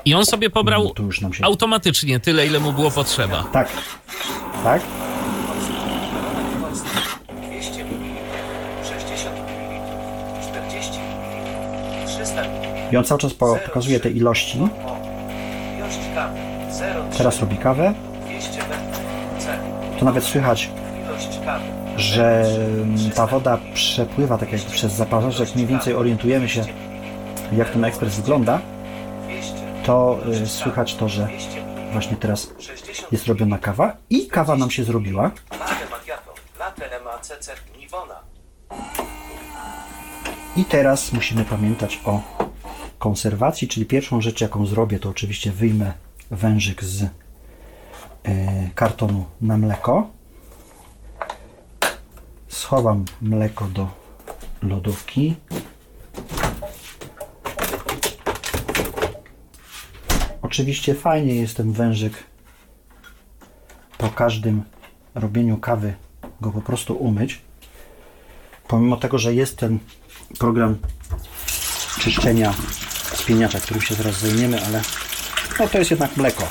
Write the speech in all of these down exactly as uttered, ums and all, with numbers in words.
I on sobie pobrał Tu już nam się... automatycznie tyle, ile mu było potrzeba. Tak, tak. dwieście mililitrów, sześćdziesiąt mililitrów, czterdzieści mililitrów, trzysta mililitrów. I on cały czas po, pokazuje te ilości. Ilość kawy zero przecinek Teraz robi kawę. dwieście C. To nawet słychać, Ilość kawy że ta woda przepływa tak jak przez zaparzacz. Jak mniej więcej orientujemy się, jak ten ekspres wygląda, to y, słychać to, że właśnie teraz jest robiona kawa i kawa nam się zrobiła. Latte macchiato, latte M A C C, Nivona. I teraz musimy pamiętać o konserwacji, czyli pierwszą rzecz, jaką zrobię, to oczywiście wyjmę wężyk z y, kartonu na mleko. Schowam mleko do lodówki. Oczywiście fajnie jest ten wężyk po każdym robieniu kawy go po prostu umyć. Pomimo tego, że jest ten program czyszczenia spieniacza, którym się zaraz zajmiemy, ale no to jest jednak mleko.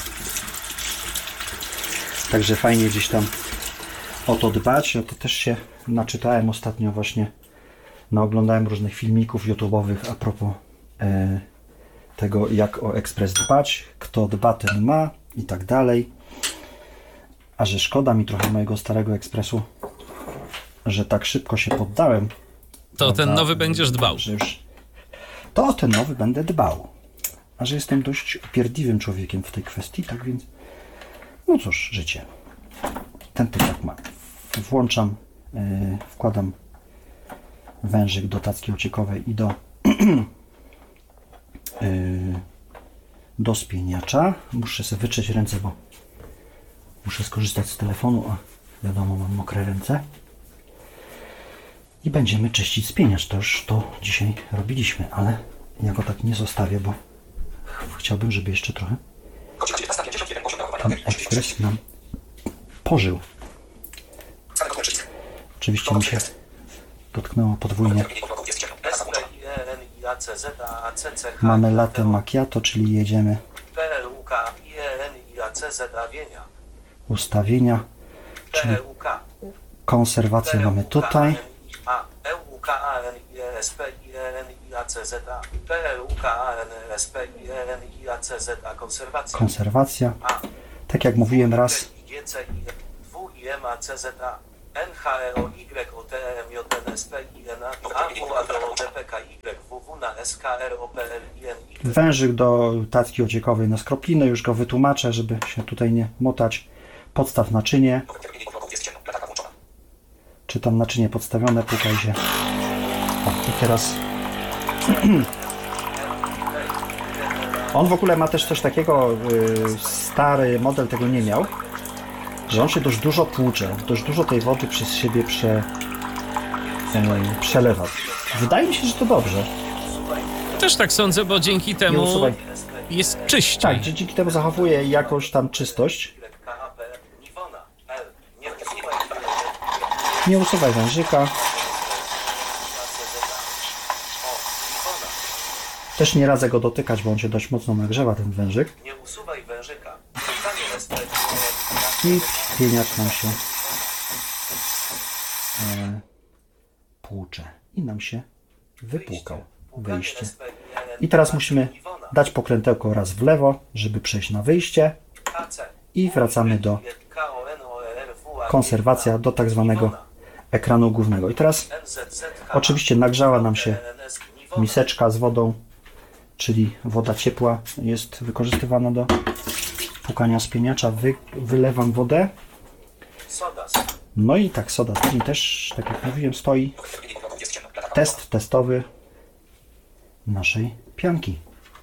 Także fajnie gdzieś tam o to dbać. Ja to też się naczytałem ostatnio właśnie, naoglądałem różnych filmików YouTube'owych a propos e, tego, jak o ekspres dbać, kto dba, ten ma i tak dalej. A że szkoda mi trochę mojego starego ekspresu, że tak szybko się poddałem. To prawda, ten nowy będziesz dbał. Że już, to o ten nowy będę dbał. A że jestem dość upierdliwym człowiekiem w tej kwestii, tak więc no cóż, życie. Ten typ tak ma. Włączam, yy, wkładam wężyk do tacki ociekowej i do yy, do spieniacza. Muszę sobie wytrzeć ręce, bo muszę skorzystać z telefonu, a wiadomo, mam mokre ręce. I będziemy czyścić spieniacz. To już to dzisiaj robiliśmy, ale ja go tak nie zostawię, bo chciałbym, żeby jeszcze trochę ten ekspres nam pożył. Oczywiście mi się dotknęło podwójnie. Mamy latte macchiato, czyli jedziemy ustawienia, czyli konserwację mamy tutaj. Konserwacja. Tak jak mówiłem raz, wężyk do tacki ociekowej na skroplinę, już go wytłumaczę, żeby się tutaj nie motać. Podstaw naczynie. Czy tam naczynie podstawione, pukaj się. O, i teraz on w ogóle ma też coś takiego, yy, stary model tego nie miał, że on się dość dużo tłucze, dość dużo tej wody przez siebie prze, yy, przelewa. Wydaje mi się, że to dobrze. Też tak sądzę, bo dzięki temu usuwaj. jest czyściej. Tak, że dzięki temu zachowuje jakąś tam czystość. Nie usuwaj wężyka. Też nie radzę go dotykać, bo on się dość mocno nagrzewa, ten wężyk. Nie usuwaj wężyka. I spieniacz nam się e, płucze. I nam się wypłukał. Wyjście. I teraz musimy dać pokrętełko raz w lewo, żeby przejść na wyjście. I wracamy do konserwacja, do tak zwanego ekranu głównego. I teraz oczywiście nagrzała nam się miseczka z wodą, czyli woda ciepła jest wykorzystywana do płukania spieniacza. Wy, wylewam wodę. No i tak, soda stream też, tak jak mówiłem, stoi. Test testowy naszej pianki.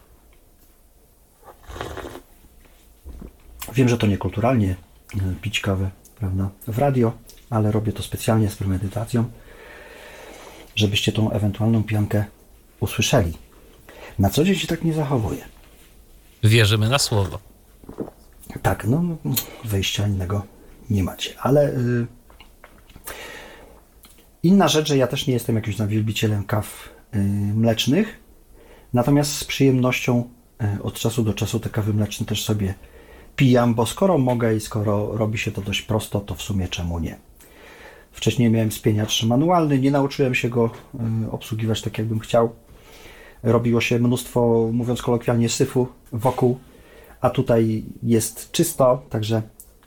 Wiem, że to niekulturalnie pić kawę, prawda, w radio, ale robię to specjalnie z premedytacją, żebyście tą ewentualną piankę usłyszeli. Na co dzień się tak nie zachowuję. Wierzymy na słowo. Tak, no wyjścia innego nie macie, ale y, inna rzecz, że ja też nie jestem jakimś tam wielbicielem kaw y, mlecznych, natomiast z przyjemnością E, Od czasu do czasu te kawy mleczne też sobie pijam, bo skoro mogę i skoro robi się to dość prosto, to w sumie czemu nie. Wcześniej miałem spieniacz manualny, nie nauczyłem się go y, obsługiwać tak, jakbym chciał. Robiło się mnóstwo, mówiąc kolokwialnie, syfu wokół, a tutaj jest czysto, także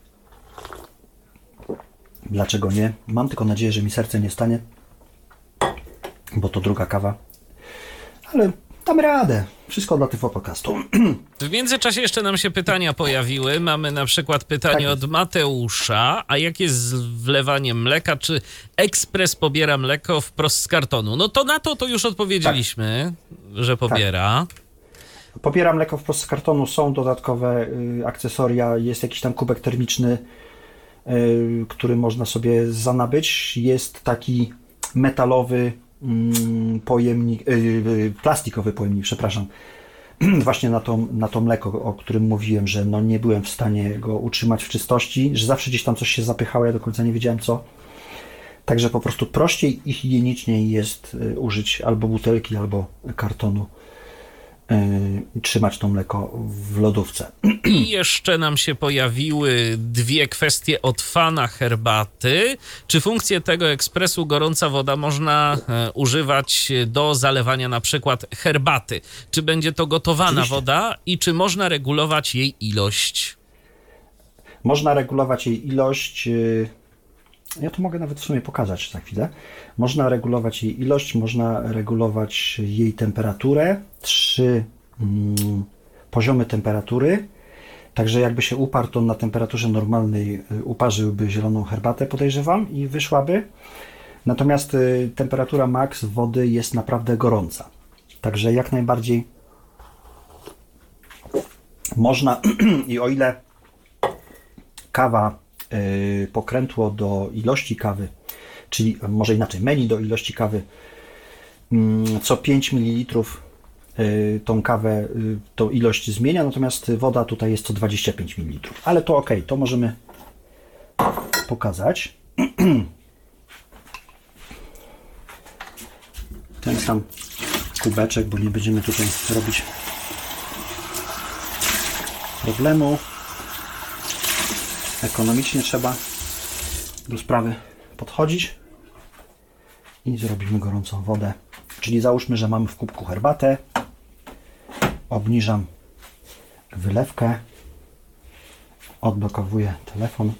dlaczego nie? Mam tylko nadzieję, że mi serce nie stanie, bo to druga kawa. Ale dam radę. Wszystko dla Tyflo Podcastu. W międzyczasie jeszcze nam się pytania pojawiły. Mamy na przykład pytanie Tak jest. od Mateusza. A jak jest z wlewaniem mleka? Czy ekspres pobiera mleko wprost z kartonu? No to na to to już odpowiedzieliśmy, że pobiera. Pobieram mleko wprost z kartonu, są dodatkowe y, akcesoria, jest jakiś tam kubek termiczny, y, który można sobie zanabyć. Jest taki metalowy mm, pojemnik, y, y, plastikowy pojemnik, przepraszam, właśnie na to, na to mleko, o którym mówiłem, że no nie byłem w stanie go utrzymać w czystości, że zawsze gdzieś tam coś się zapychało, ja do końca nie wiedziałem co. Także po prostu prościej i higieniczniej jest y, użyć albo butelki, albo kartonu. Yy, trzymać to mleko w lodówce. I jeszcze nam się pojawiły dwie kwestie od fana herbaty. Czy funkcję tego ekspresu gorąca woda można e, używać do zalewania na przykład herbaty? Czy będzie to gotowana Oczywiście. woda i czy można regulować jej ilość? Można regulować jej ilość. Yy, ja to mogę nawet w sumie pokazać za chwilę. Można regulować jej ilość, można regulować jej temperaturę. Trzy mm, poziomy temperatury. Także jakby się uparł, to na temperaturze normalnej y, uparzyłby zieloną herbatę, podejrzewam, i wyszłaby. Natomiast y, temperatura max wody jest naprawdę gorąca. Także jak najbardziej można i o ile kawa y, pokrętło do ilości kawy, czyli może inaczej, menu do ilości kawy, y, co pięć mililitrów y, tą kawę, y, tą ilość zmienia, natomiast woda tutaj jest co dwadzieścia pięć mililitrów. Ale to ok, to możemy pokazać. Ten sam kubeczek, bo nie będziemy tutaj robić problemu. Ekonomicznie trzeba do sprawy podchodzić i zrobimy gorącą wodę. Czyli załóżmy, że mamy w kubku herbatę. Obniżam wylewkę. Odblokowuję telefon.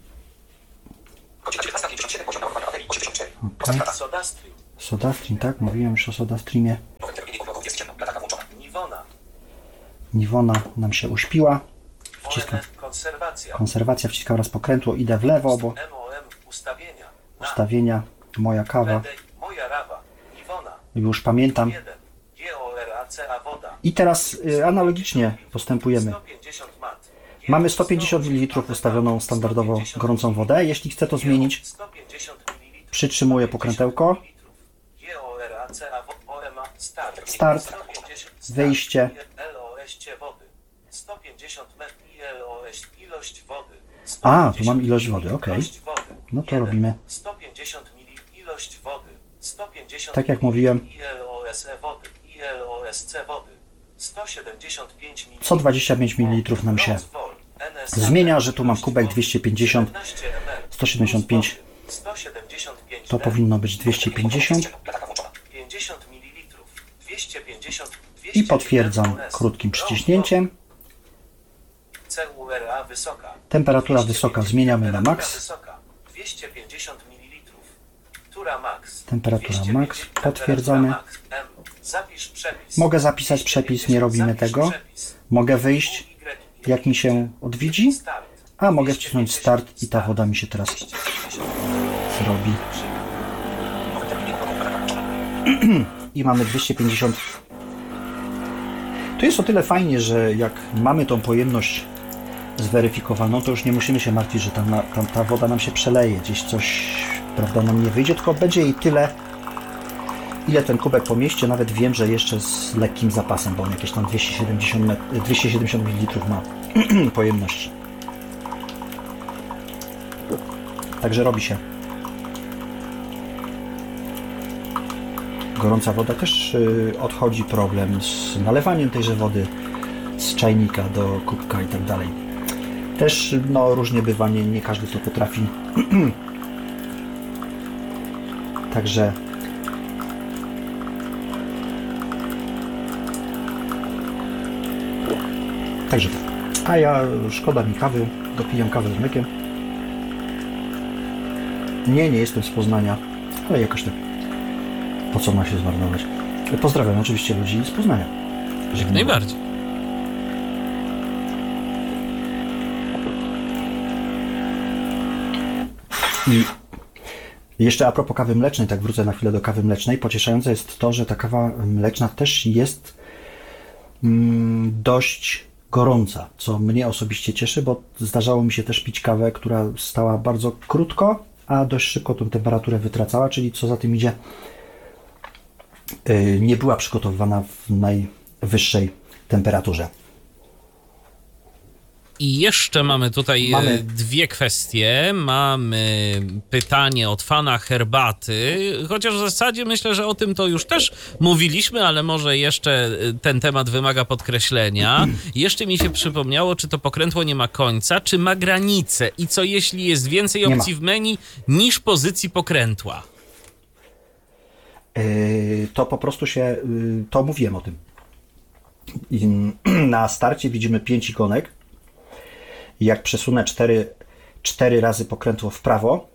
Okay. SodaStream. SodaStream, tak? Mówiłem już o SodaStreamie. Niwona. Niwona nam się uśpiła. Wciskam. O N F konserwacja. Konserwacja, wciskam raz pokrętło, idę w lewo, bo M O M ustawienia. Na. ustawienia, moja kawa, Wedej, moja rawa. Niwona. już pamiętam. jeden. G O R A C A woda. I teraz y, analogicznie postępujemy. sto pięćdziesiąt mat. Mamy sto pięćdziesiąt mililitrów ustawioną standardowo gorącą wodę. Jeśli chcę to zmienić, sto pięćdziesiąt mililitrów. przytrzymuję pokrętełko, G O R A C A O M A start. Start. sto pięćdziesiąt Wyjście. L O S wody. sto pięćdziesiąt metrów I L O S ilość wody. A, tu mam ilość wody, ok. Ilość wody. No to jeden. robimy sto pięćdziesiąt mililitrów ilość wody. sto pięćdziesiąt tak jak mówiłem, I L O S E wody. I L O S C wody. sto siedemdziesiąt pięć mililitrów. co dwadzieścia pięć mililitrów nam się zmienia, że tu mam kubek dwieście pięćdziesiąt, sto siedemdziesiąt pięć, to powinno być dwieście pięćdziesiąt pięćdziesiąt mililitrów. dwieście pięćdziesiąt. i potwierdzam krótkim przyciśnięciem. C U R A wysoka. Temperatura wysoka zmieniamy na max. Wysoka. dwieście pięćdziesiąt mililitrów. Tura max. Temperatura dwieście max. pięćdziesiąt. Potwierdzamy. Temperatura max. M. Zapisz przepis. Mogę zapisać przepis, nie robimy Zapisz tego. przepis. Mogę wyjść, jak mi się odwiedzi, Start. a mogę wcisnąć start i ta woda mi się teraz zrobi. I mamy dwieście pięćdziesiąt. To jest o tyle fajnie, że jak mamy tą pojemność zweryfikowaną, to już nie musimy się martwić, że tam, na, tam ta woda nam się przeleje, gdzieś coś, prawda, nam nie wyjdzie, tylko będzie jej tyle, ile ten kubek pomieści. Nawet wiem, że jeszcze z lekkim zapasem, bo on jakieś tam dwieście siedemdziesiąt, dwieście siedemdziesiąt mililitrów ma pojemności. Także robi się. Gorąca woda też yy, odchodzi problem z nalewaniem tejże wody. z czajnika do kubka i tak dalej. Też no, różnie bywa, nie, nie każdy to potrafi. Także Także tak. A ja, szkoda mi kawy, dopijam kawę z mlekiem. Nie, nie jestem z Poznania, ale jakoś tak. Po co ma się zmarnować? Pozdrawiam oczywiście ludzi z Poznania. Jak najbardziej. I jeszcze a propos kawy mlecznej, tak wrócę na chwilę do kawy mlecznej. Pocieszające jest to, że ta kawa mleczna też jest mm, dość gorąca, co mnie osobiście cieszy, bo zdarzało mi się też pić kawę, która stała bardzo krótko, a dość szybko tą temperaturę wytracała, czyli co za tym idzie, yy, nie była przygotowywana w najwyższej temperaturze. I jeszcze mamy tutaj Mamy- dwie kwestie. Mamy pytanie od fana herbaty, chociaż w zasadzie myślę, że o tym to już też mówiliśmy, ale może jeszcze ten temat wymaga podkreślenia. Jeszcze mi się przypomniało, czy to pokrętło nie ma końca, czy ma granicę i co jeśli jest więcej Nie ma. opcji w menu niż pozycji pokrętła? Yy, to po prostu się, yy, to mówiłem o tym. I na starcie widzimy pięć ikonek. Jak przesunę cztery, cztery razy pokrętło w prawo,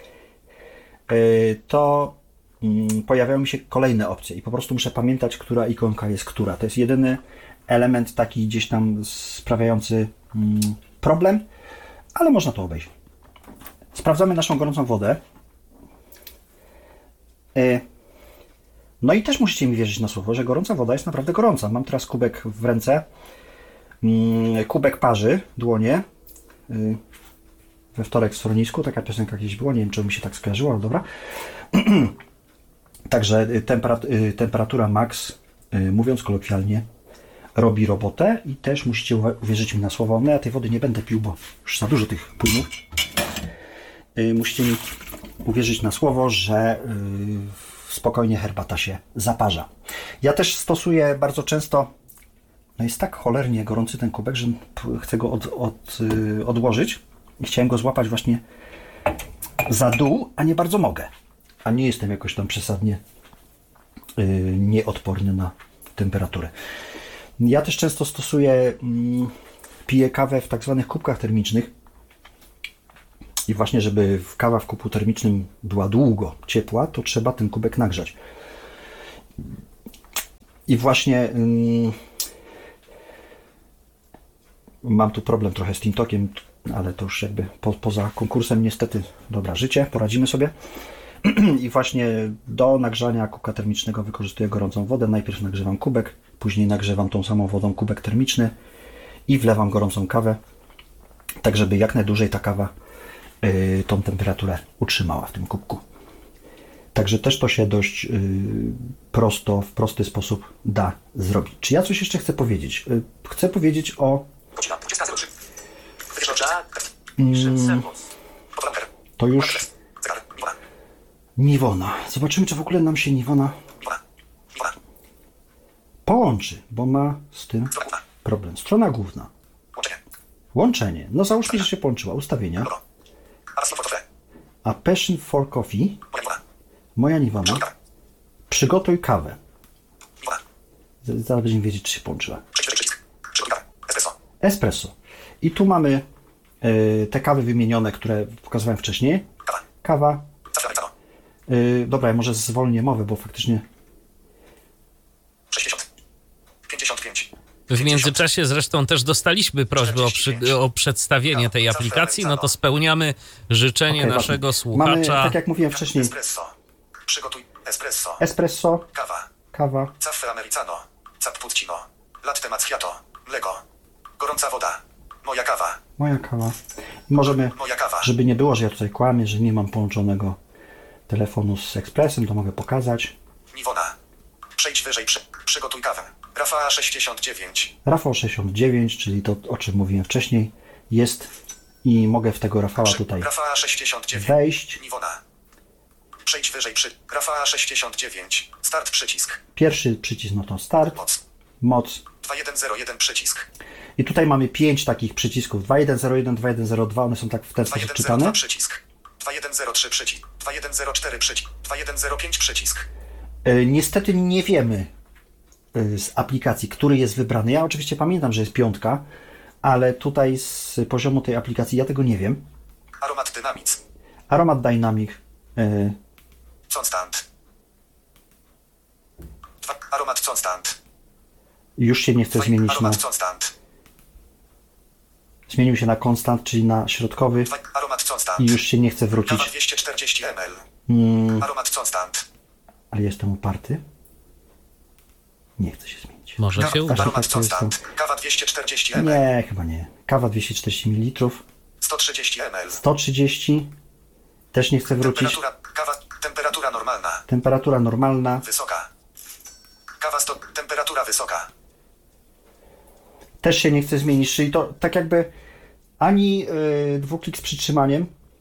yy, to yy, pojawiają mi się kolejne opcje i po prostu muszę pamiętać, która ikonka jest która. To jest jedyny element taki gdzieś tam sprawiający yy, problem, ale można to obejść. Sprawdzamy naszą gorącą wodę. Yy, No i też musicie mi wierzyć na słowo, że gorąca woda jest naprawdę gorąca. Mam teraz kubek w ręce. Kubek parzy, dłonie. We wtorek w schronisku, taka piosenka gdzieś była, nie wiem, czy mi się tak skojarzyło, ale dobra. Także temperat- temperatura max, mówiąc kolokwialnie, robi robotę i też musicie uwierzyć mi na słowo. No ja tej wody nie będę pił, bo już za dużo tych płynów. Musicie mi uwierzyć na słowo, że spokojnie herbata się zaparza. Ja też stosuję bardzo często, no jest tak cholernie gorący ten kubek, że chcę go od, od, odłożyć i chciałem go złapać właśnie za dół, a nie bardzo mogę. A nie jestem jakoś tam przesadnie yy, nieodporny na temperaturę. Ja też często stosuję, yy, piję kawę w tak zwanych kubkach termicznych i właśnie, żeby kawa w kubku termicznym była długo ciepła, to trzeba ten kubek nagrzać. I właśnie yy, mam tu problem trochę z TeamTalkiem, ale to już jakby po, poza konkursem niestety, dobra, życie, poradzimy sobie. I właśnie do nagrzania kubka termicznego wykorzystuję gorącą wodę. Najpierw nagrzewam kubek, później nagrzewam tą samą wodą kubek termiczny i wlewam gorącą kawę, tak żeby jak najdłużej ta kawa yy, tą temperaturę utrzymała w tym kubku. Także też to się dość yy, prosto, w prosty sposób da zrobić. Czy ja coś jeszcze chcę powiedzieć? Yy, chcę powiedzieć o Mm, to już Niwona. Zobaczymy, czy w ogóle nam się Niwona połączy, bo ma z tym problem. Strona główna. Łączenie. No załóżmy, że się połączyła. Ustawienia. A Passion for Coffee. Moja Niwona. Przygotuj kawę. Zaraz będziemy wiedzieć, czy się połączyła. Espresso. I tu mamy y, te kawy wymienione, które pokazywałem wcześniej. Kawa. Y, dobra, ja może zwolnię mowę, bo faktycznie... W międzyczasie zresztą też dostaliśmy prośbę o, przy, o przedstawienie tej aplikacji, no to spełniamy życzenie Okay, naszego ważne. słuchacza. Mamy, tak jak mówiłem wcześniej, Espresso. Przygotuj espresso. espresso, Kawa. kawa, Caffè americano. Cappuccino. Latte macchiato. Mleko. Gorąca woda. Moja kawa. moja kawa. Możemy, Moja kawa. żeby nie było, że ja tutaj kłamię, że nie mam połączonego telefonu z ekspresem, to mogę pokazać. Niwona. Przejdź wyżej. Przy... Przygotuj kawę. Rafała sześćdziesiąt dziewięć. Rafał sześćdziesiąt dziewięć, czyli to, o czym mówiłem wcześniej, jest i mogę w tego Rafała tutaj Rafała sześćdziesiąt dziewięć. wejść. Niwona. Przejdź wyżej. Przy... Rafała sześćdziesiąt dziewięć. Start przycisk. Pierwszy przycisk, no to start, Moc. moc, dwa jeden zero jeden przycisk. I tutaj mamy pięć takich przycisków. dwa jeden zero jeden, dwa jeden zero dwa, one są tak w ten dwa sposób jeden zero dwa czytane. przycisk. dwa jeden zero trzy przycisk. dwa jeden zero cztery przycisk. dwa jeden zero pięć przycisk. Yy, niestety nie wiemy yy, z aplikacji, który jest wybrany. Ja oczywiście pamiętam, że jest piątka, ale tutaj z poziomu tej aplikacji ja tego nie wiem. Aromat Dynamics. Aromat Dynamic. Yy, Constant. Dwa, aromat Constant. już się nie chce Dwa, zmienić na... aromat Constant. Zmienił się na konstant, czyli na środkowy. Dwa, aromat Constant. I już się nie chce Kawa wrócić. dwieście czterdzieści mililitrów. Mm, Aromat Constant. ale jestem uparty. Nie chcę się zmienić. Może Kawa, się uda. tak, aromat to jest to. Constant. Kawa dwieście czterdzieści mililitrów. Nie, chyba nie. Kawa dwieście czterdzieści mililitrów. sto trzydzieści mililitrów. sto trzydzieści. Też nie chcę wrócić. Temperatura, kawa, temperatura normalna. Temperatura normalna. Wysoka. Kawa sto, temperatura wysoka. Też się nie chce zmienić. Czyli to tak jakby ani yy, dwuklik z przytrzymaniem,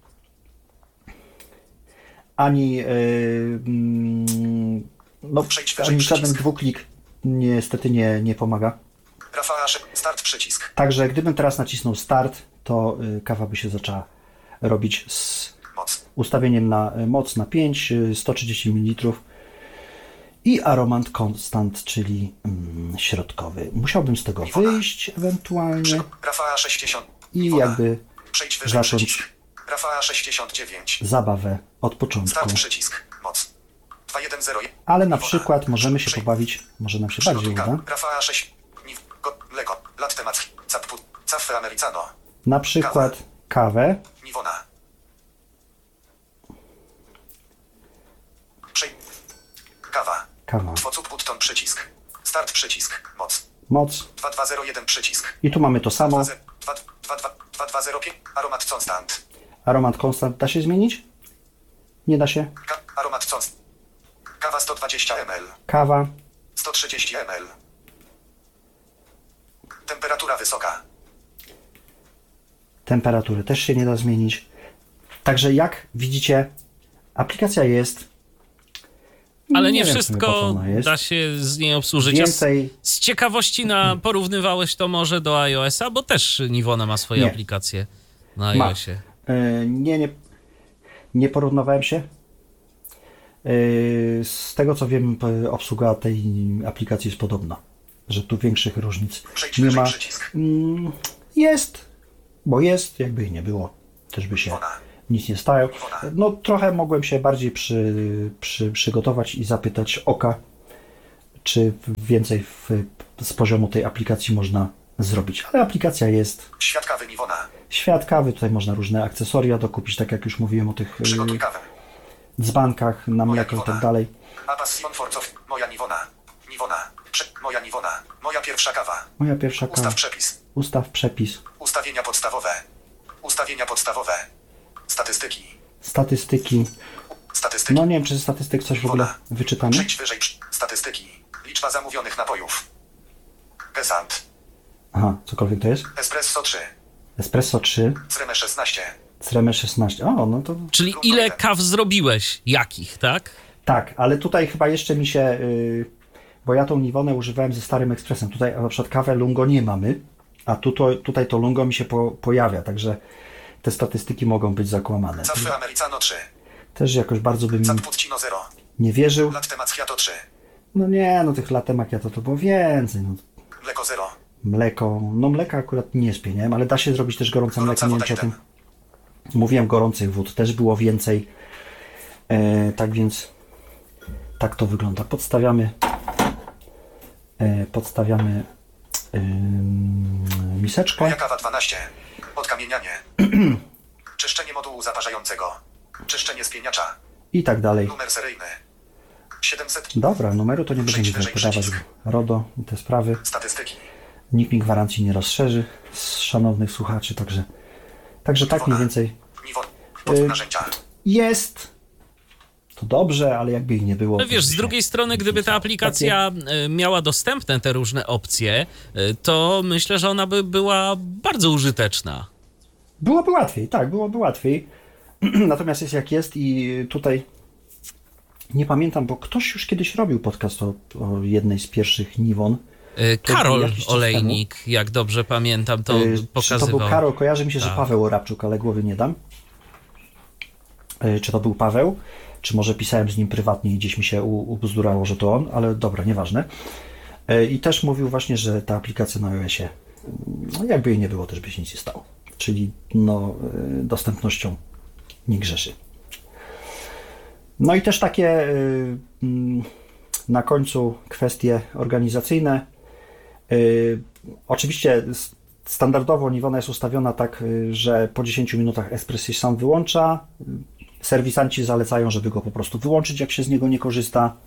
ani yy, mm, no, Przejdź wyżej ani żaden przycisk. dwuklik niestety nie, nie pomaga. Rafała, start przycisk. Także gdybym teraz nacisnął start, to yy, kawa by się zaczęła robić z Moc. ustawieniem na y, moc na pięć, y, sto trzydzieści mililitrów i aromat constant, czyli mm, środkowy. Musiałbym z tego Iwona. wyjść ewentualnie Rafała sześćdziesiąt. i Iwona. jakby Przejdź wyżej zacząć przycisk. Rafała sześćdziesiąt dziewięć. zabawę od początku. Start przycisk. Moc. dwa jeden zero jeden. Ale na Iwona. przykład możemy się Przejdź- pobawić, może nam się bardziej Przygotuj uda. kaw- Rafała sześć. Niw. Go. Lego. Latte mat. Zaput. Cafe americano. Na przykład kawę. Niwona. Przej... Kawa. Kawa. Twocup button przycisk. Start przycisk. Moc. Moc. dwa dwa zero jeden przycisk. I tu mamy to samo. dwa dwa zero pięć. Aromat constant. Aromat constant da się zmienić? Nie da się. Ka aromat constant. Kawa sto dwadzieścia mililitrów. Kawa. sto trzydzieści mililitrów. Temperatura wysoka. Temperatury też się nie da zmienić. Także jak widzicie, aplikacja jest. Ale nie, wiem w sumie, po co wszystko ona jest. da się z niej obsłużyć. Ja z, Więcej. z ciekawości na, porównywałeś to może do iOS-a, bo też Niwona ma swoje Nie. aplikacje na Ma. iOSie. Yy, nie, nie, nie porównywałem się. Yy, z tego co wiem, p- obsługa tej aplikacji jest podobna, że tu większych różnic Przejdź nie wyżej ma. przycisk. Mm, jest, bo jest, jakby i nie było, też by się Iwona. nic nie stało. Iwona. No trochę mogłem się bardziej przy, przy, przygotować i zapytać oka, czy więcej w, z poziomu tej aplikacji można zrobić, ale aplikacja jest. Świat kawy Niwona. Świat kawy, tutaj można różne akcesoria dokupić, tak jak już mówiłem o tych Przygotuj yy, kawę. dzbankach na mleko i tak dalej. Apassion Forcow. Moja Niwona. Niwona. Prze moja Niwona. Moja pierwsza kawa. Moja pierwsza kawa. Ustaw przepis. Ustaw przepis. Ustawienia podstawowe. Ustawienia podstawowe. Statystyki. Statystyki. Statystyki. No nie wiem, czy ze statystyk coś w ogóle wyczytamy. Przejdź wyżej. Statystyki. Liczba zamówionych napojów. Pesant. Aha, cokolwiek to jest. Espresso trzy. Espresso trzy. Creme szesnaście. Creme szesnaście. O, no to Czyli ile kaw zrobiłeś? Jakich, tak? tak, ale tutaj chyba jeszcze mi się, yy, bo ja tą Niwonę używałem ze starym ekspresem. Tutaj na przykład kawę lungo nie mamy, a tu to, tutaj to lungo mi się po, pojawia, także te statystyki mogą być zakłamane. Cafe americano trzy. Też jakoś bardzo bym Cappuccino zero. nie wierzył. Latte macchiato trzy. No nie, no tych latte macchiato to było więcej. No, Mleko zero. mleko, no mleka akurat nie spieniałem, ale da się zrobić też gorące Gorąca mleko, nie wiem woda czy o tym mówiłem, gorących wód też było więcej, e, tak więc tak to wygląda. Podstawiamy e, podstawiamy e, miseczkę Moja kawa dwanaście. Odkamienianie. Czyszczenie modułu zaparzającego. Czyszczenie spieniacza. i tak dalej. Numer seryjny. siedemset. Dobra, numeru to nie będziemy Przejdź tutaj wyżej podawać, przycisk. RODO i te sprawy. Statystyki. Nikt mi gwarancji nie rozszerzy z szanownych słuchaczy, także także tak mniej więcej Niwon. Pod Y- narzędzia. jest. To dobrze, ale jakby ich nie było. No to wiesz, by z się- drugiej strony, gdyby ta aplikacja y, miała dostępne te różne opcje, y, to myślę, że ona by była bardzo użyteczna. Byłoby łatwiej, tak, byłoby łatwiej. Natomiast jest jak jest i tutaj nie pamiętam, bo ktoś już kiedyś robił podcast o, o jednej z pierwszych Niwon Y, To Karol jakiś czas Olejnik, jak dobrze pamiętam, to Y, Czy pokazywał. to był Karol? Kojarzy mi się, że Tak. Paweł Orabczuk, ale głowy nie dam. Y, Czy to był Paweł? Czy może pisałem z nim prywatnie i gdzieś mi się u- ubzdurało, że to on, ale dobra, nieważne. Y, I też mówił właśnie, że ta aplikacja na iOSie, no jakby jej nie było, też by się nic nie stało. Czyli no, y, dostępnością nie grzeszy. No i też takie y, mm, na końcu kwestie organizacyjne. Y, Oczywiście s- standardowo Nivona jest ustawiona tak, y, że po dziesięciu minutach ekspres się sam wyłącza. Y, Serwisanci zalecają, żeby go po prostu wyłączyć, jak się z niego nie korzysta.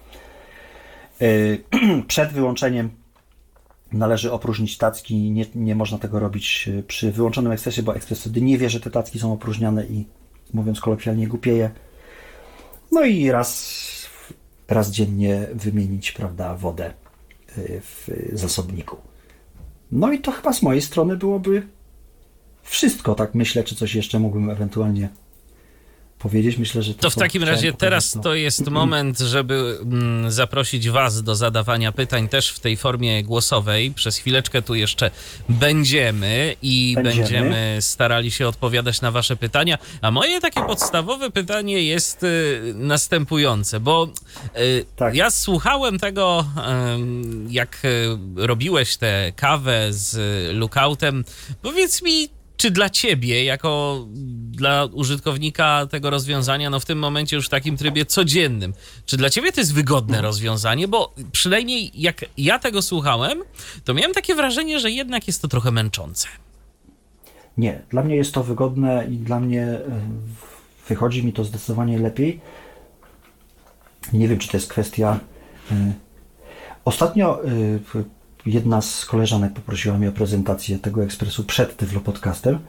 Y, Przed wyłączeniem należy opróżnić tacki. Nie, nie można tego robić y, przy wyłączonym ekspresie, bo ekspres wtedy nie wie, że te tacki są opróżniane i, mówiąc kolokwialnie, głupieje. No i raz, raz dziennie wymienić, prawda, wodę y, w zasobniku. No i to chyba z mojej strony byłoby wszystko, tak myślę, czy coś jeszcze mógłbym ewentualnie powiedzieć. Myślę, że to, To w co takim chciałem razie powiedzieć, teraz no. to jest moment, żeby mm, zaprosić Was do zadawania pytań też w tej formie głosowej. Przez chwileczkę tu jeszcze będziemy i będziemy, Będziemy. starali się odpowiadać na Wasze pytania. A moje takie podstawowe pytanie jest y, następujące, bo y, Tak. ja słuchałem tego, y, jak y, robiłeś tę kawę z y, Lookoutem. Powiedz mi, czy dla ciebie, jako dla użytkownika tego rozwiązania, no w tym momencie już w takim trybie codziennym, czy dla ciebie to jest wygodne rozwiązanie? Bo przynajmniej jak ja tego słuchałem, to miałem takie wrażenie, że jednak jest to trochę męczące. Nie, dla mnie jest to wygodne i dla mnie y, wychodzi mi to zdecydowanie lepiej. Nie wiem, czy to jest kwestia... y, Ostatnio y, jedna z koleżanek poprosiła mnie o prezentację tego ekspresu przed Tyflo Podcastem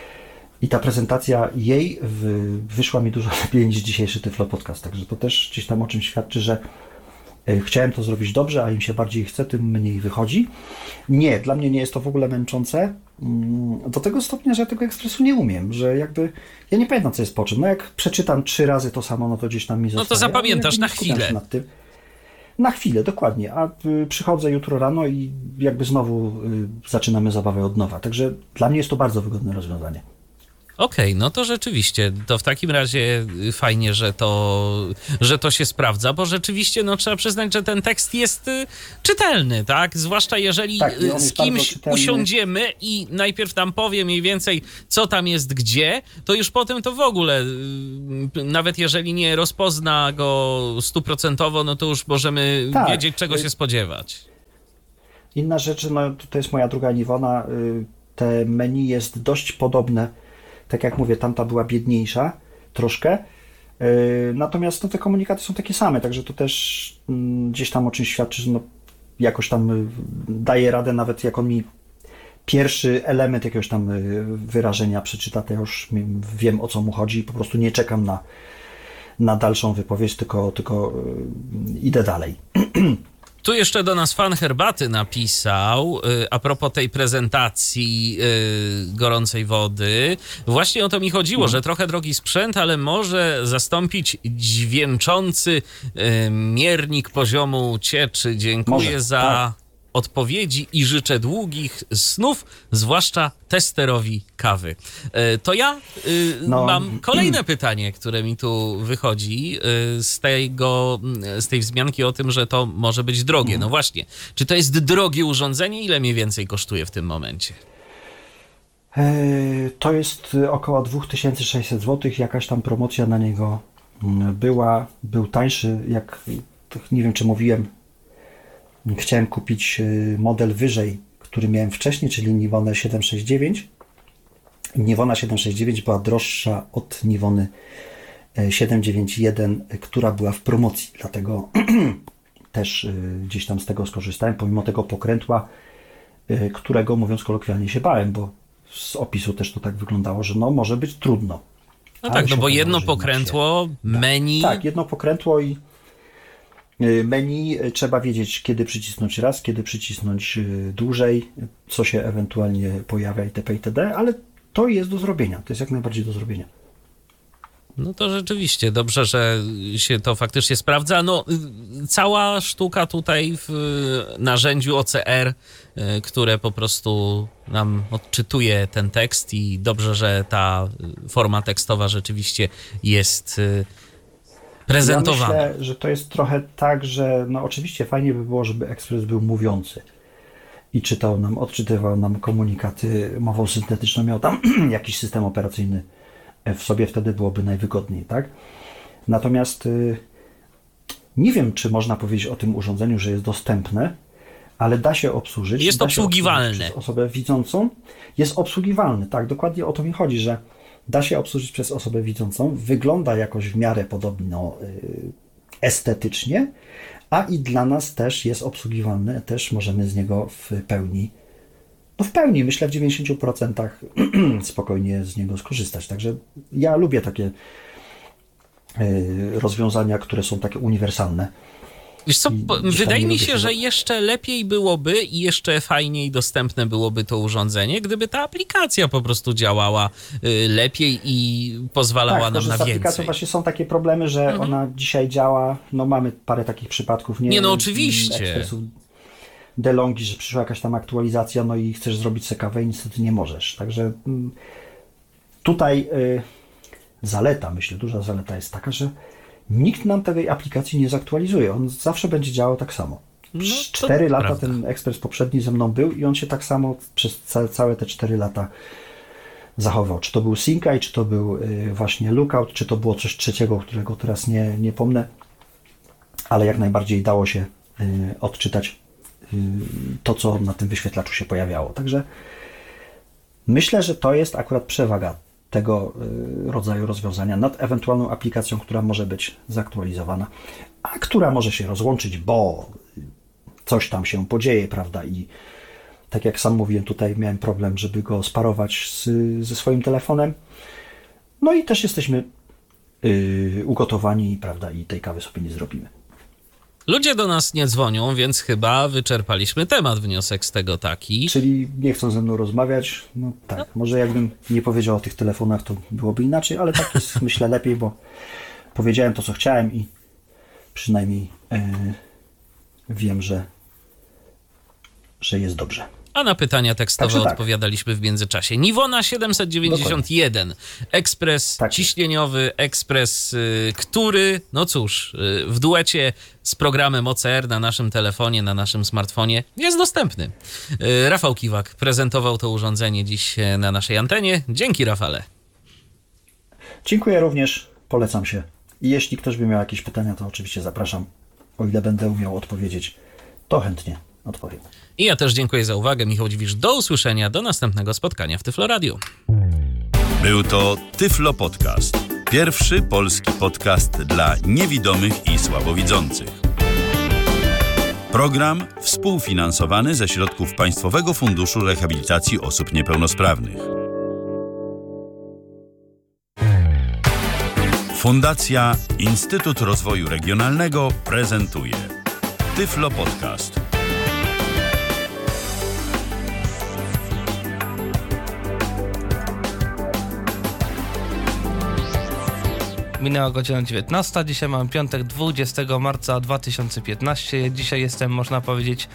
i ta prezentacja jej w, wyszła mi dużo lepiej niż dzisiejszy Tyflo Podcast, także to też gdzieś tam o czym świadczy, że y, chciałem to zrobić dobrze, a im się bardziej chce, tym mniej wychodzi. Nie, dla mnie nie jest to w ogóle męczące, mm, do tego stopnia, że ja tego ekspresu nie umiem, że jakby ja nie pamiętam, co jest po czym. No jak przeczytam trzy razy to samo, no to gdzieś tam mi to zostaje. zapamiętasz ale jakby na nie skupiam chwilę. się nad tym. Na chwilę, dokładnie, a y, przychodzę jutro rano i jakby znowu y, zaczynamy zabawę od nowa. Także dla mnie jest to bardzo wygodne rozwiązanie. Okej, no to rzeczywiście, to w takim razie fajnie, że to, że to się sprawdza, bo rzeczywiście, no trzeba przyznać, że ten tekst jest y, czytelny, tak? Zwłaszcza jeżeli Tak, i on y, z jest bardzo kimś czytelny. usiądziemy i najpierw tam powie mniej więcej, co tam jest gdzie, to już potem to w ogóle, y, nawet jeżeli nie rozpozna go stuprocentowo, no to już możemy Tak. wiedzieć, czego się spodziewać. Inna rzecz, no to jest moja druga Nivona, y, te menu jest dość podobne. Tak jak mówię, tamta była biedniejsza troszkę, y, natomiast no, te komunikaty są takie same, także to też mm, gdzieś tam o czymś świadczy, że no, jakoś tam y, daje radę, nawet jak on mi pierwszy element jakiegoś tam y, wyrażenia przeczyta, to ja już wiem, o co mu chodzi i po prostu nie czekam na, na dalszą wypowiedź, tylko, tylko y, idę dalej. Tu jeszcze do nas fan herbaty napisał y, a propos tej prezentacji y, gorącej wody. Właśnie o to mi chodziło, że trochę drogi sprzęt, ale może zastąpić dźwięczący y, miernik poziomu cieczy. Dziękuję Może, za tak. odpowiedzi i życzę długich snów, zwłaszcza testerowi kawy. Y, to ja y, No. mam kolejne pytanie, które mi tu wychodzi y, z tego, z tej wzmianki o tym, że to może być drogie. No właśnie, czy to jest drogie urządzenie? Ile mniej więcej kosztuje w tym momencie? E, To jest około dwa tysiące sześćset złotych, jakaś tam promocja na niego mm, była, był tańszy, jak nie wiem, czy mówiłem, chciałem kupić y, model wyżej, który miałem wcześniej, czyli Nivonę siedem sześć dziewięć. Nivona siedem sześć dziewięć była droższa od Nivony y, siedem dziewięć jeden, y, która była w promocji, dlatego też y, gdzieś tam z tego skorzystałem, pomimo tego pokrętła, y, którego, mówiąc kolokwialnie, się bałem, bo z opisu też to tak wyglądało, że no może być trudno. No Ale tak, no się bo okazało, jedno że jednak pokrętło, menu... Tak, jedno pokrętło i y, menu y, trzeba wiedzieć, kiedy przycisnąć raz, kiedy przycisnąć y, dłużej, co się ewentualnie pojawia itp. itd., ale to jest do zrobienia, to jest jak najbardziej do zrobienia. No to rzeczywiście dobrze, że się to faktycznie sprawdza. No, cała sztuka tutaj w narzędziu O C R, które po prostu nam odczytuje ten tekst i dobrze, że ta forma tekstowa rzeczywiście jest prezentowana. Ja myślę, że to jest trochę tak, że no oczywiście fajnie by było, żeby ekspres był mówiący i czytał nam, odczytywał nam komunikaty mową syntetyczną, miał tam jakiś system operacyjny w sobie, wtedy byłoby najwygodniej, tak? Natomiast y, nie wiem, czy można powiedzieć o tym urządzeniu, że jest dostępne, ale da się obsłużyć. Jest da obsługiwalne. Się przez osobę widzącą. Jest obsługiwalny, tak, dokładnie o to mi chodzi, że da się obsłużyć przez osobę widzącą, wygląda jakoś w miarę podobno y, estetycznie, a i dla nas też jest obsługiwalny, też możemy z niego w pełni No w pełni, myślę w dziewięćdziesięciu procentach spokojnie z niego skorzystać. Także ja lubię takie y, rozwiązania, które są takie uniwersalne. Wiesz co, I, wydaje mi się, się, że jeszcze lepiej byłoby i jeszcze fajniej dostępne byłoby to urządzenie, gdyby ta aplikacja po prostu działała y, lepiej i pozwalała tak, nam to, na z aplikacją więcej. właśnie są takie problemy, że mhm. ona dzisiaj działa, no mamy parę takich przypadków. Nie, nie no oczywiście. Ekspresów DeLonghi, że przyszła jakaś tam aktualizacja, no i chcesz zrobić sobie kawę i niestety nie możesz. Także tutaj y, zaleta, myślę, duża zaleta jest taka, że nikt nam tej aplikacji nie zaktualizuje. On zawsze będzie działał tak samo. No, cztery lata prawda. ten ekspres poprzedni ze mną był i on się tak samo przez całe, całe te cztery lata zachował. Czy to był Syncaj, czy to był y, właśnie Lookout, czy to było coś trzeciego, którego teraz nie, nie pomnę, ale jak najbardziej dało się y, odczytać to, co na tym wyświetlaczu się pojawiało. Także myślę, że to jest akurat przewaga tego rodzaju rozwiązania nad ewentualną aplikacją, która może być zaktualizowana, a która może się rozłączyć, bo coś tam się podzieje, prawda? I tak jak sam mówiłem, tutaj miałem problem, żeby go sparować z, ze swoim telefonem. No i też jesteśmy yy, ugotowani, prawda? I tej kawy sobie nie zrobimy. Ludzie do nas nie dzwonią, więc chyba wyczerpaliśmy temat. Wniosek z tego taki. Czyli nie chcą ze mną rozmawiać? No tak, no. Może jakbym nie powiedział o tych telefonach, to byłoby inaczej, ale tak jest myślę lepiej, bo powiedziałem to, co chciałem i przynajmniej yy, wiem, że, że jest dobrze. A na pytania tekstowe Także tak. odpowiadaliśmy w międzyczasie. Niwona siedemset dziewięćdziesiąt jeden. Dokładnie. Ekspres tak ciśnieniowy, ekspres, y, który, no cóż, y, w duecie z programem O C R na naszym telefonie, na naszym smartfonie jest dostępny. Y, Rafał Kiwak prezentował to urządzenie dziś na naszej antenie. Dzięki, Rafale. Dziękuję również, polecam się. I jeśli ktoś by miał jakieś pytania, to oczywiście zapraszam. O ile będę umiał odpowiedzieć, to chętnie odpowiem. I ja też dziękuję za uwagę. Michał Dziwisz, do usłyszenia, do następnego spotkania w Tyflo Radio. Był to Tyflo Podcast. Pierwszy polski podcast dla niewidomych i słabowidzących. Program współfinansowany ze środków Państwowego Funduszu Rehabilitacji Osób Niepełnosprawnych. Fundacja Instytut Rozwoju Regionalnego prezentuje Tyflo Podcast. Minęła godzina dziewiętnasta, dzisiaj mamy piątek, dwudziestego marca dwa tysiące piętnastego. Dzisiaj jestem, można powiedzieć,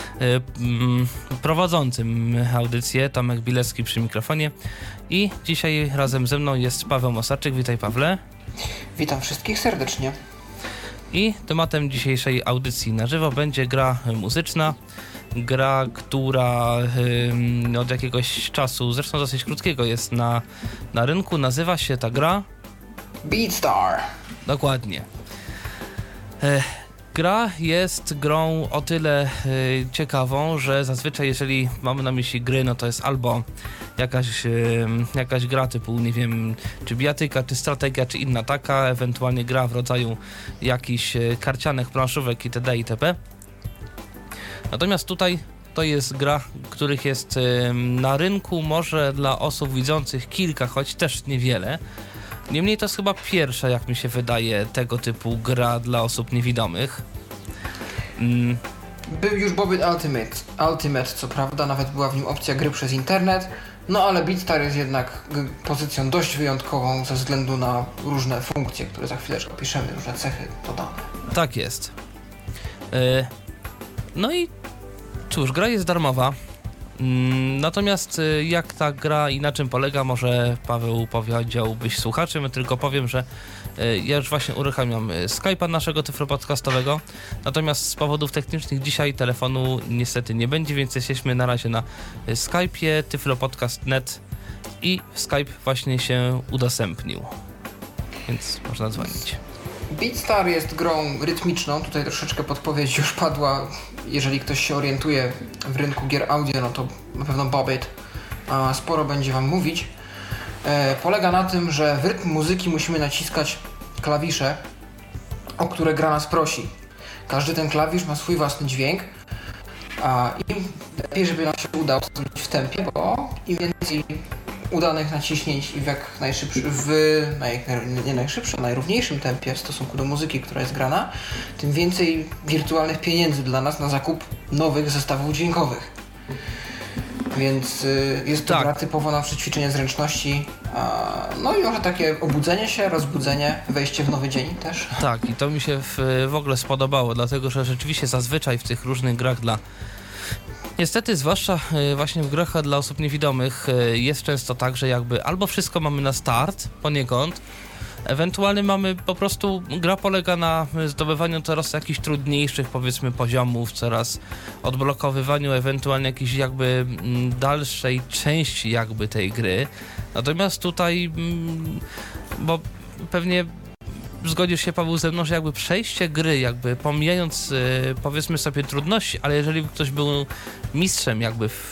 prowadzącym audycję, Tomek Bilecki przy mikrofonie i dzisiaj razem ze mną jest Paweł Mosaczyk. Witaj, Pawle. Witam wszystkich serdecznie. I tematem dzisiejszej audycji na żywo będzie gra muzyczna. Gra, która y, od jakiegoś czasu, zresztą dosyć krótkiego, jest na, na rynku. Nazywa się ta gra BeatStar. Dokładnie. E, gra jest grą o tyle e, ciekawą, że zazwyczaj jeżeli mamy na myśli gry, no to jest albo jakaś, e, jakaś gra typu, nie wiem, czy bijatyka, czy strategia, czy inna taka, ewentualnie gra w rodzaju jakichś e, karcianek, planszówek itd. itp. Natomiast tutaj to jest gra, których jest e, na rynku może dla osób widzących kilka, choć też niewiele. Niemniej to jest chyba pierwsza, jak mi się wydaje, tego typu gra dla osób niewidomych. Mm. Był już Bobbit Ultimate. Ultimate, co prawda, nawet była w nim opcja gry przez internet. No ale BeatStar jest jednak g- pozycją dość wyjątkową ze względu na różne funkcje, które za chwileczkę opiszemy, różne cechy dodane. Tak jest. Yy, no i cóż, gra jest darmowa. Mm, Natomiast y, jak ta gra i na czym polega, może Paweł powiedziałbyś słuchaczom. Ja tylko powiem, że y, ja już właśnie uruchamiam y, Skype'a naszego Tyflo Podcastowego, natomiast z powodów technicznych dzisiaj telefonu niestety nie będzie, więc jesteśmy na razie na y, Skype'ie tyflopodcast kropka net i Skype właśnie się udostępnił, więc można dzwonić. BeatStar jest grą rytmiczną, tutaj troszeczkę podpowiedź już padła. Jeżeli ktoś się orientuje w rynku gier audio, no to na pewno Bobbyt a sporo będzie wam mówić. E, polega na tym, że w rytm muzyki musimy naciskać klawisze, o które gra nas prosi. Każdy ten klawisz ma swój własny dźwięk, a im lepiej, żeby nam się udało w tempie, bo im więcej udanych naciśnięć i w jak najszybszy, w naj, nie najszybszym, najrówniejszym tempie w stosunku do muzyki, która jest grana, tym więcej wirtualnych pieniędzy dla nas na zakup nowych zestawów dźwiękowych. Więc y, jest to Tak. gra typowo na przećwiczenie zręczności, a, no i może takie obudzenie się, rozbudzenie, wejście w nowy dzień też. Tak, i to mi się w, w ogóle spodobało, dlatego że rzeczywiście zazwyczaj w tych różnych grach dla... Niestety, zwłaszcza y, właśnie w grach dla osób niewidomych y, jest często tak, że jakby albo wszystko mamy na start poniekąd, ewentualnie mamy po prostu, gra polega na zdobywaniu coraz jakichś trudniejszych, powiedzmy, poziomów, coraz odblokowywaniu ewentualnie jakiejś jakby mm, dalszej części jakby tej gry. Natomiast tutaj, mm, bo pewnie zgodzisz się, Paweł, ze mną, że jakby przejście gry, jakby pomijając y, powiedzmy sobie trudności, ale jeżeli ktoś był mistrzem jakby w,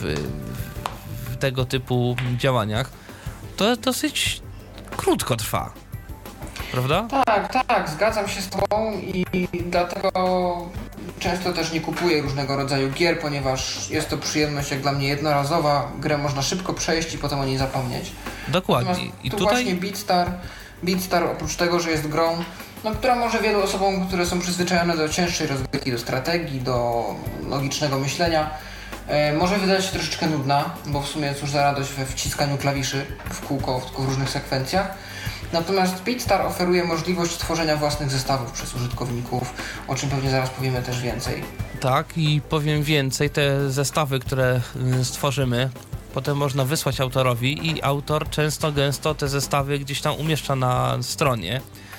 w tego typu działaniach, to dosyć krótko trwa. Prawda? Tak, tak, zgadzam się z tobą i dlatego często też nie kupuję różnego rodzaju gier, ponieważ jest to przyjemność jak dla mnie jednorazowa, grę można szybko przejść i potem o niej zapomnieć. Dokładnie. Natomiast I tu tutaj właśnie BeatStar, BeatStar oprócz tego, że jest grą, no, która może wielu osobom, które są przyzwyczajone do cięższej rozgrywki, do strategii, do logicznego myślenia, e, może wydać się troszeczkę nudna, bo w sumie cóż za radość we wciskaniu klawiszy w kółko, w, w różnych sekwencjach. Natomiast BeatStar oferuje możliwość tworzenia własnych zestawów przez użytkowników, o czym pewnie zaraz powiemy też więcej. tak, i powiem więcej, te zestawy, które y, stworzymy, potem można wysłać autorowi i autor często, gęsto te zestawy gdzieś tam umieszcza na stronie.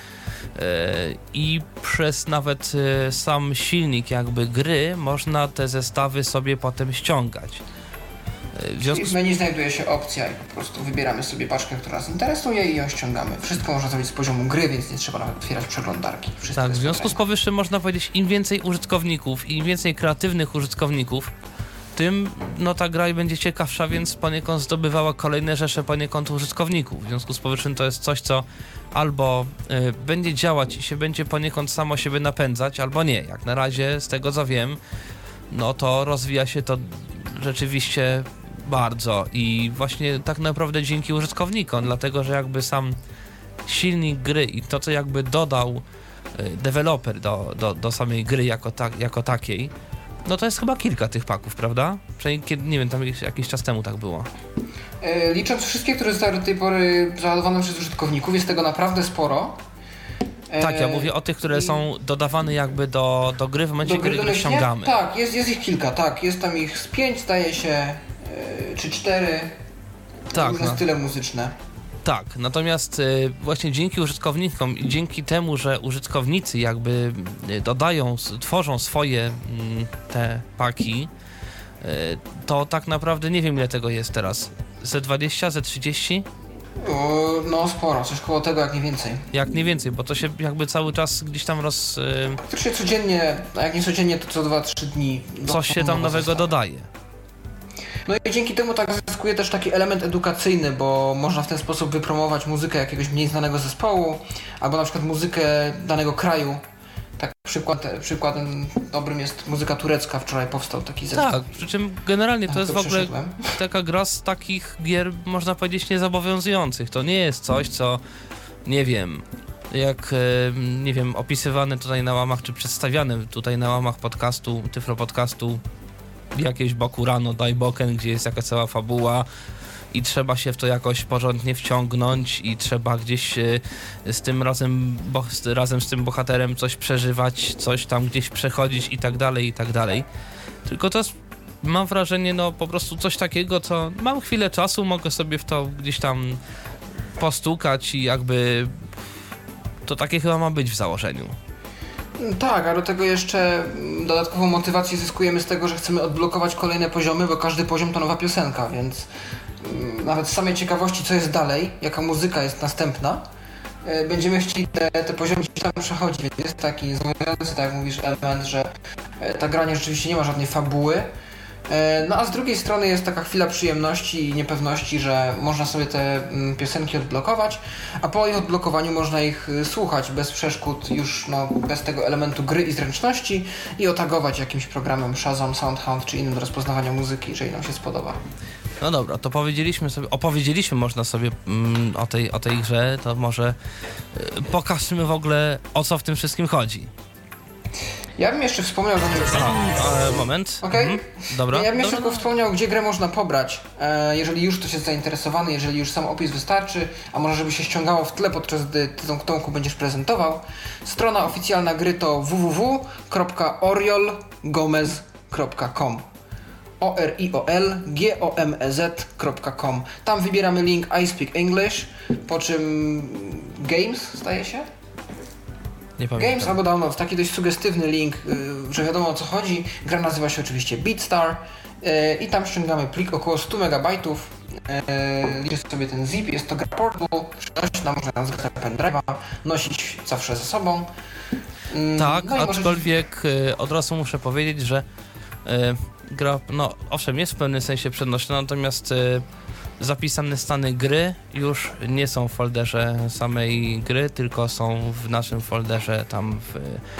I przez nawet sam silnik jakby gry można te zestawy sobie potem ściągać. W związku I z... w menu znajduje się opcja i po prostu wybieramy sobie paczkę, która nas interesuje i ją ściągamy. Wszystko można zrobić z poziomu gry, więc nie trzeba nawet otwierać przeglądarki. Wszystko Tak, w jest związku z ręką. powyższym można powiedzieć, im więcej użytkowników, im więcej kreatywnych użytkowników, tym no ta gra będzie ciekawsza, więc poniekąd zdobywała kolejne rzesze poniekąd użytkowników. W związku z powyższym to jest coś, co albo y, będzie działać i się będzie poniekąd samo siebie napędzać, albo nie. Jak na razie, z tego co wiem, no to rozwija się to rzeczywiście bardzo i właśnie tak naprawdę dzięki użytkownikom, dlatego że jakby sam silnik gry i to, co jakby dodał y, deweloper do, do, do samej gry jako, ta, jako takiej, no to jest chyba kilka tych paków, prawda? Przynajmniej, kiedy, nie wiem, tam jakiś, jakiś czas temu tak było. E, licząc wszystkie, które zostały do tej pory załadowane przez użytkowników, jest tego naprawdę sporo. E, Tak, ja mówię o tych, które i- są dodawane jakby do, do gry w momencie, do gry kiedy gry domyślnie? ściągamy. Tak, jest, jest ich kilka, tak. Jest tam ich z pięć, zdaje się, e, czy cztery. Tak, Różne no. style muzyczne. Tak, natomiast y, właśnie dzięki użytkownikom i dzięki temu, że użytkownicy jakby y, dodają, s- tworzą swoje mm, te paki, y, to tak naprawdę nie wiem, ile tego jest teraz. ze dwadzieścia, ze trzydzieści? O, no sporo, coś koło tego, jak nie więcej. Jak nie więcej, bo to się jakby cały czas gdzieś tam roz... Y, Praktycznie codziennie, a jak nie codziennie, to co dwa trzy dni. coś się tam nowe nowego zestawy. dodaje. No i dzięki temu tak zyskuje też taki element edukacyjny, bo można w ten sposób wypromować muzykę jakiegoś mniej znanego zespołu, albo na przykład muzykę danego kraju. Tak przykład, przykładem dobrym jest muzyka turecka, wczoraj powstał taki zespół. Tak, przy czym generalnie to Tak, jest to w ogóle przeszedłem. taka gra z takich gier, można powiedzieć, niezobowiązujących. To nie jest coś, co, nie wiem, jak, e, nie wiem, opisywane tutaj na łamach, czy przedstawiane tutaj na łamach podcastu, Tyflo Podcastu, jakieś Boku Rano, Daiboken, gdzie jest jakaś cała fabuła i trzeba się w to jakoś porządnie wciągnąć i trzeba gdzieś y, z tym razem, bo, z, razem z tym bohaterem coś przeżywać, coś tam gdzieś przechodzić i tak dalej, i tak dalej. Tylko to jest, mam wrażenie, no po prostu coś takiego, co mam chwilę czasu, mogę sobie w to gdzieś tam postukać i jakby to takie chyba ma być w założeniu. Tak, a do tego jeszcze dodatkową motywację zyskujemy z tego, że chcemy odblokować kolejne poziomy, bo każdy poziom to nowa piosenka, więc nawet z samej ciekawości, co jest dalej, jaka muzyka jest następna, będziemy chcieli te, te poziomy tam przechodzić, więc jest taki zobowiązujący, tak jak mówisz, element, że ta gra nie, rzeczywiście nie ma żadnej fabuły. No a z drugiej strony jest taka chwila przyjemności i niepewności, że można sobie te piosenki odblokować, a po ich odblokowaniu można ich słuchać bez przeszkód, już no, bez tego elementu gry i zręczności i otagować jakimś programem Shazam, Soundhound czy innym do rozpoznawania muzyki, jeżeli nam się spodoba. No dobra, to powiedzieliśmy sobie, opowiedzieliśmy można sobie mm, o, tej, o tej grze, to może y, pokażmy w ogóle, o co w tym wszystkim chodzi. Ja bym jeszcze wspomniał... Aha, e, moment. Okej. Mhm. Dobra. Ja bym jeszcze Dobra. tylko wspomniał, gdzie grę można pobrać, e, jeżeli już ktoś jest zainteresowany, jeżeli już sam opis wystarczy, a może żeby się ściągało w tle, podczas gdy ty tą Tomku będziesz prezentował. Strona oficjalna gry to w w w kropka oriol gomez kropka com o r i o l g o m e z kropka com. Tam wybieramy link I speak English, po czym Games, staje się? Nie pamiętam. Games albo Download, taki dość sugestywny link, yy, że wiadomo o co chodzi. Gra nazywa się oczywiście BeatStar yy, i tam ściągamy plik około sto megabajtów. Yy, liczy sobie ten zip, jest to gra portable, przenośna, można ją zgrać na pendrive'a, nosić zawsze ze sobą. Yy, Tak, no i aczkolwiek możecie... od razu muszę powiedzieć, że y, gra, no owszem, jest w pewnym sensie przenośna, natomiast y, zapisane stany gry już nie są w folderze samej gry, tylko są w naszym folderze tam w,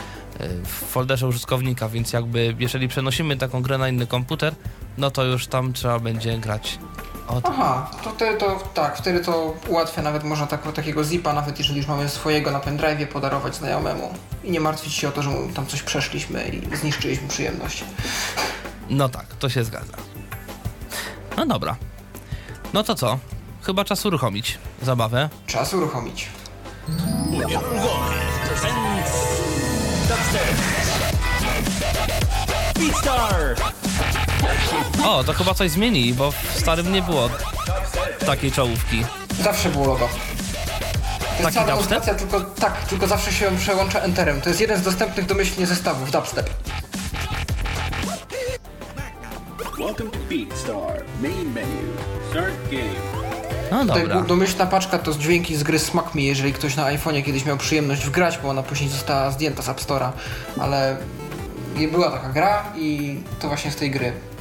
w folderze użytkownika, więc jakby jeżeli przenosimy taką grę na inny komputer, no to już tam trzeba będzie grać od... Aha, to, wtedy to tak, wtedy to ułatwia, nawet można tak, takiego zipa, nawet jeżeli już mamy swojego na pendrive'ie, podarować znajomemu i nie martwić się o to, że mu tam coś przeszliśmy i zniszczyliśmy przyjemność. No tak, to się zgadza. No dobra. No to co? Chyba czas uruchomić zabawę. Czas uruchomić. O, to chyba coś zmieni, bo w starym nie było takiej czołówki. Zawsze było logo. To jest Taki cała dubstep? demonstracja, tylko tak, tylko zawsze się ją przełącza enterem. To jest jeden z dostępnych domyślnie zestawów, dubstep. Welcome to BeatStar. Main menu. Start game. No Tutaj dobra. domyślna paczka to dźwięki z gry Smack Me, jeżeli ktoś na iPhone'ie kiedyś miał przyjemność wgrać, bo ona później została zdjęta z App Store'a, ale była taka gra i to właśnie z tej gry.